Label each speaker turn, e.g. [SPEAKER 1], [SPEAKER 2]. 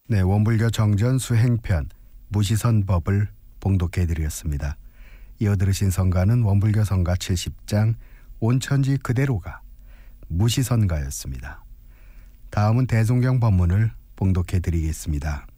[SPEAKER 1] 네, 원불교 정전 수행편 무시선법을 봉독해드렸습니다. 이어 들으신 성가는 원불교 성가 70장 온천지 그대로가 무시선가였습니다. 다음은 대종경 법문을 봉독해드리겠습니다.